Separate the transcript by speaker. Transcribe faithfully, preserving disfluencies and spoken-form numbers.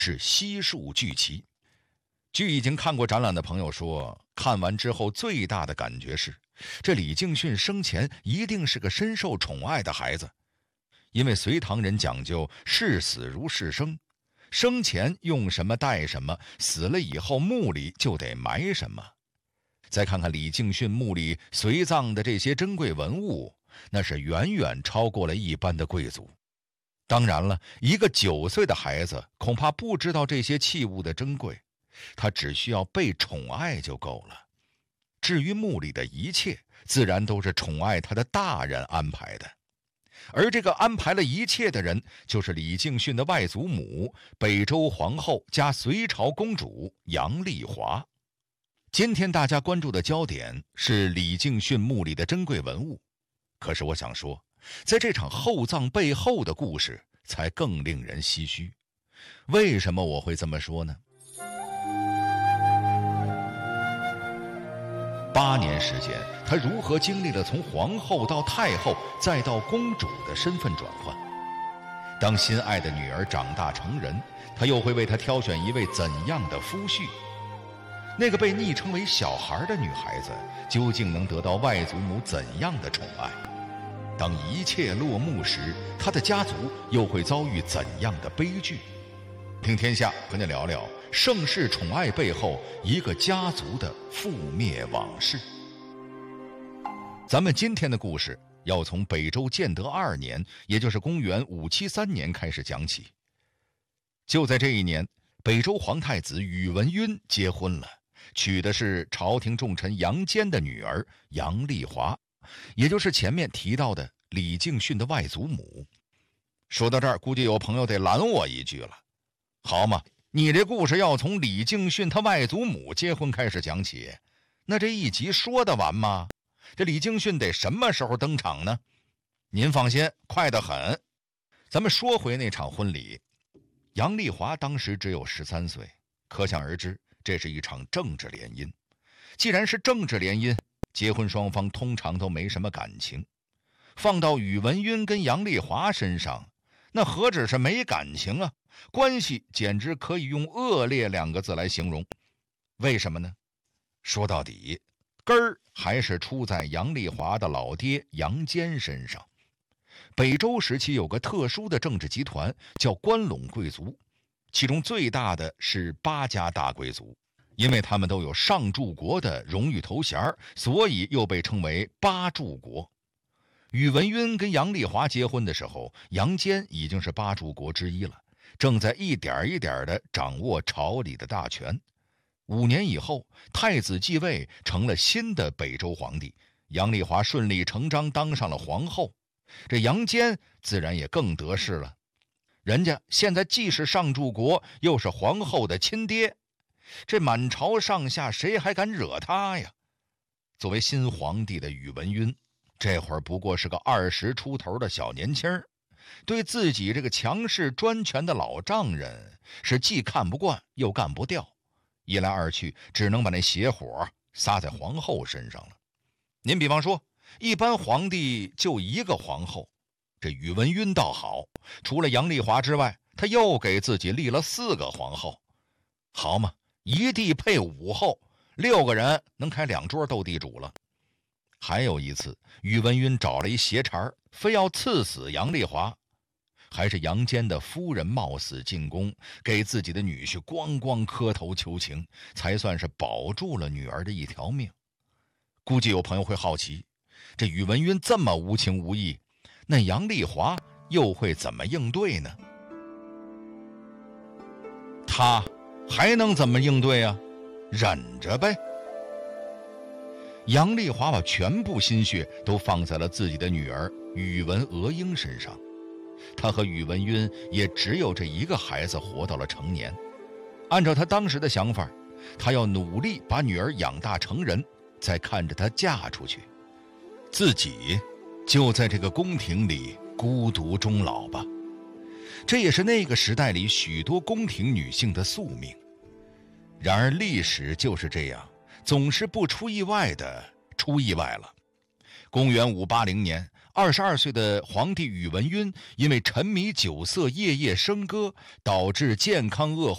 Speaker 1: 是悉数俱齐。据已经看过展览的朋友说，看完之后最大的感觉是，这李敬训生前一定是个深受宠爱的孩子。因为隋唐人讲究视死如视生，生前用什么带什么，死了以后墓里就得埋什么。再看看李敬训墓里随葬的这些珍贵文物，那是远远超过了一般的贵族。当然了，一个九岁的孩子恐怕不知道这些器物的珍贵，他只需要被宠爱就够了。至于墓里的一切，自然都是宠爱他的大人安排的。而这个安排了一切的人，就是李敬训的外祖母，北周皇后加隋朝公主杨丽华。今天大家关注的焦点是李敬训墓里的珍贵文物，可是我想说，在这场厚葬背后的故事才更令人唏嘘。为什么我会这么说呢？八年时间，她如何经历了从皇后到太后再到公主的身份转换？当心爱的女儿长大成人，她又会为她挑选一位怎样的夫婿？那个被昵称为小孩的女孩子，究竟能得到外祖母怎样的宠爱？当一切落幕时，她的家族又会遭遇怎样的悲剧？听天下和你聊聊盛世宠爱背后一个家族的覆灭往事。咱们今天的故事要从北周建德二年，也就是公元五七三年开始讲起。就在这一年，北周皇太子宇文赟结婚了，娶的是朝廷重臣杨坚的女儿杨丽华，也就是前面提到的李敬训的外祖母。说到这儿，估计有朋友得拦我一句了。好嘛，你这故事要从李敬训他外祖母结婚开始讲起，那这一集说得完吗？这李敬训得什么时候登场呢？您放心，快得很。咱们说回那场婚礼，杨丽华当时只有十三岁，可想而知，这是一场政治联姻。既然是政治联姻，结婚双方通常都没什么感情。放到宇文赟跟杨丽华身上，那何止是没感情啊，关系简直可以用恶劣两个字来形容。为什么呢？说到底，根儿还是出在杨丽华的老爹杨坚身上。北周时期有个特殊的政治集团叫关陇贵族，其中最大的是八家大贵族，因为他们都有上柱国的荣誉头衔，所以又被称为八柱国。宇文赟跟杨丽华结婚的时候，杨坚已经是八柱国之一了，正在一点一点地掌握朝里的大权。五年以后，太子继位，成了新的北周皇帝，杨丽华顺理成章当上了皇后。这杨坚自然也更得势了，人家现在既是上柱国，又是皇后的亲爹，这满朝上下谁还敢惹他呀？作为新皇帝的宇文赟，这会儿不过是个二十出头的小年轻，对自己这个强势专权的老丈人是既看不惯又干不掉，一来二去只能把那邪火撒在皇后身上了。您比方说，一般皇帝就一个皇后，这宇文赟倒好，除了杨丽华之外，他又给自己立了四个皇后。好嘛，一帝配五后，六个人能开两桌斗地主了。还有一次，宇文赟找了一邪茬，非要赐死杨丽华，还是杨坚的夫人冒死进宫，给自己的女婿咣咣磕头求情，才算是保住了女儿的一条命。估计有朋友会好奇，这宇文赟这么无情无义，那杨丽华又会怎么应对呢？他还能怎么应对啊？忍着呗。杨丽华把全部心血都放在了自己的女儿宇文娥英身上，她和宇文赟也只有这一个孩子活到了成年。按照她当时的想法，她要努力把女儿养大成人，再看着她嫁出去，自己就在这个宫廷里孤独终老吧。这也是那个时代里许多宫廷女性的宿命。然而历史就是这样，总是不出意外的出意外了。公元五八零年，二十二岁的皇帝宇文赟因为沉迷酒色，夜夜笙歌，导致健康恶化。